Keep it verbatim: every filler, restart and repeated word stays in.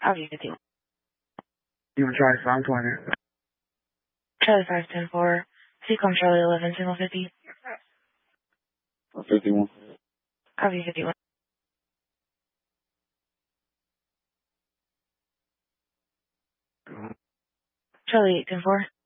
Copy fifty-one. You want to try five twenty? Charlie five ten four. Seacom Charlie eleven signal fifty. fifty-one. Copy fifty-one. Charlie eight ten four.